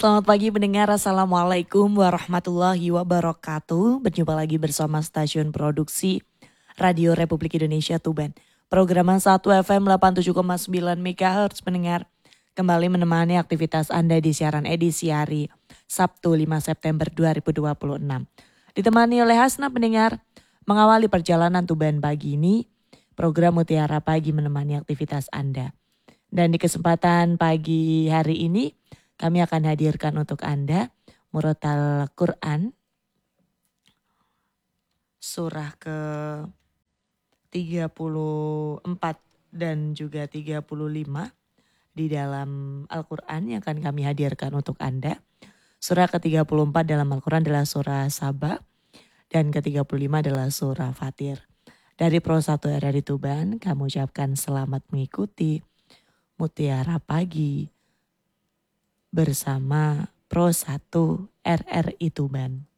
Selamat pagi pendengar, Assalamualaikum warahmatullahi wabarakatuh. Berjumpa lagi bersama stasiun produksi Radio Republik Indonesia Tuban. Program 1 FM 87,9 MHz pendengar kembali menemani aktivitas Anda di siaran edisi hari Sabtu 5 September 2026. Ditemani oleh Hasna pendengar, mengawali perjalanan Tuban pagi ini, program Mutiara Pagi menemani aktivitas Anda. Dan di kesempatan pagi hari ini, kami akan hadirkan untuk Anda Murotal Quran surah ke-34 dan juga 35 di dalam Al-Quran yang akan kami hadirkan untuk Anda. Surah ke-34 dalam Al-Quran adalah surah Saba dan ke-35 adalah surah Fatir. Dari Pro 1 RRI Tuban, kami ucapkan selamat mengikuti Mutiara Pagi bersama Pro 1 RRI Tuban.